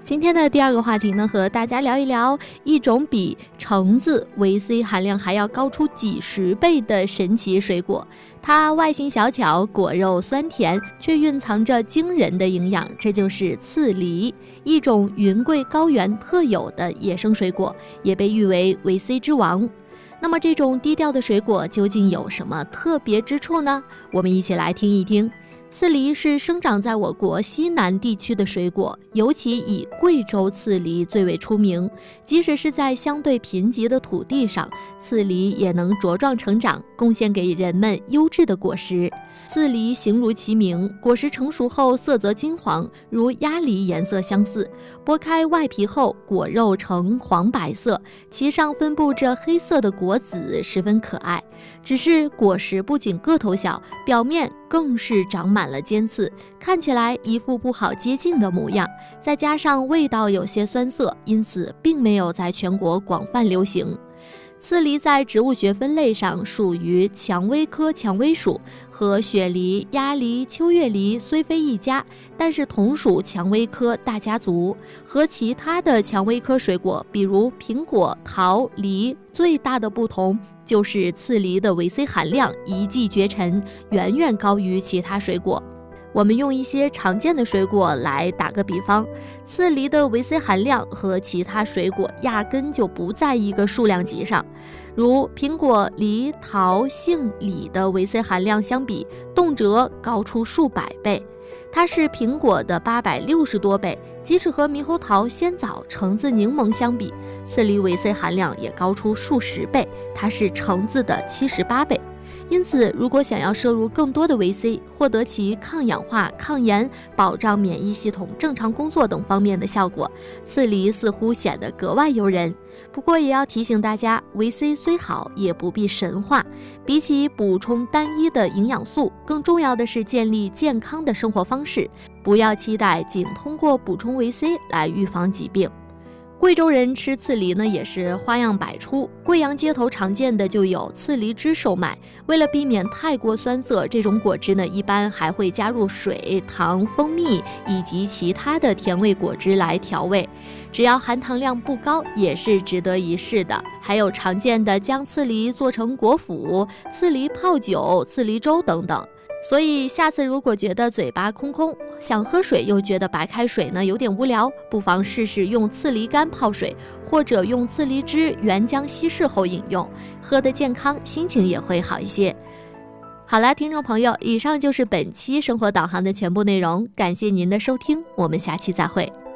今天的第二个话题呢，和大家聊一聊一种比橙子维 C 含量还要高出几十倍的神奇水果。它外形小巧，果肉酸甜，却蕴藏着惊人的营养，这就是刺梨，一种云贵高原特有的野生水果，也被誉为维 C 之王。那么这种低调的水果究竟有什么特别之处呢？我们一起来听一听。刺梨是生长在我国西南地区的水果，尤其以贵州刺梨最为出名。即使是在相对贫瘠的土地上，刺梨也能茁壮成长，贡献给人们优质的果实。刺梨形如其名，果实成熟后色泽金黄，如鸭梨颜色相似。剥开外皮后，果肉呈黄白色，其上分布着黑色的果籽，十分可爱。只是果实不仅个头小，表面更是长满了尖刺，看起来一副不好接近的模样。再加上味道有些酸涩，因此并没有在全国广泛流行。刺梨在植物学分类上属于蔷薇科蔷薇属，和雪梨、鸭梨、秋月梨虽非一家，但是同属蔷薇科大家族。和其他的蔷薇科水果，比如苹果、桃、梨，最大的不同就是刺梨的维 C 含量一骑绝尘，远远高于其他水果。我们用一些常见的水果来打个比方，刺梨的维 C 含量和其他水果压根就不在一个数量级上。如苹果、梨、桃、杏、李的维 C 含量相比，动辄高出数百倍。它是苹果的860多倍，即使和猕猴桃、鲜枣、橙子、柠檬相比，刺梨维 C 含量也高出数十倍，它是橙子的78倍。因此，如果想要摄入更多的维 C， 获得其抗氧化、抗炎、保障免疫系统正常工作等方面的效果，刺梨似乎显得格外诱人。不过也要提醒大家，维 C 虽好，也不必神化。比起补充单一的营养素，更重要的是建立健康的生活方式，不要期待仅通过补充维 C 来预防疾病。贵州人吃刺梨呢，也是花样百出。贵阳街头常见的就有刺梨汁售卖。为了避免太过酸涩，这种果汁呢，一般还会加入水、糖、蜂蜜以及其他的甜味果汁来调味。只要含糖量不高，也是值得一试的。还有常见的将刺梨做成果脯、刺梨泡酒、刺梨粥等等。所以下次如果觉得嘴巴空空，想喝水又觉得白开水呢有点无聊，不妨试试用刺梨干泡水，或者用刺梨汁原浆稀释后饮用，喝得健康，心情也会好一些。好啦，听众朋友，以上就是本期生活导航的全部内容，感谢您的收听，我们下期再会。